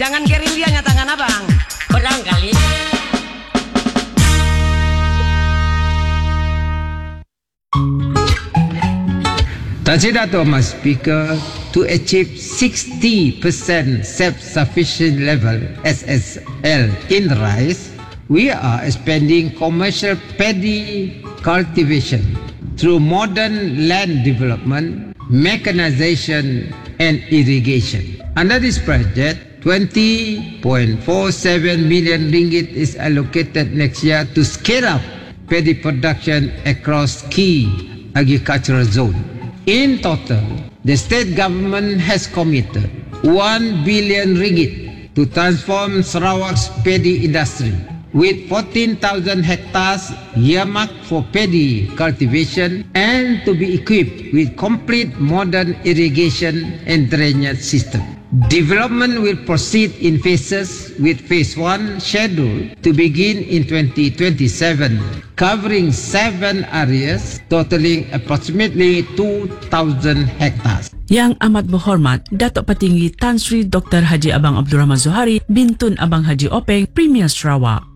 Jangan gerilyanya tangan abang. Barangkali. Tajida Thomas Speaker, to achieve 60% self-sufficient level SSL in rice, we are expanding commercial paddy cultivation through modern land development, mechanization and irrigation. Under this project, 20.47 million ringgit is allocated next year to scale up paddy production across key agricultural zones. In total, the state government has committed 1 billion ringgit to transform Sarawak's paddy industry, with 14,000 hectares earmarked for paddy cultivation and to be equipped with complete modern irrigation and drainage system. Development will proceed in phases, with phase 1 scheduled to begin in 2027, covering 7 areas totaling approximately 2,000 hectares. Yang amat berhormat, Datuk Petinggi Tan Sri Dr. Haji Abang Abdul Rahman Zohari, Bintun Abang Haji Openg, Premier Sarawak.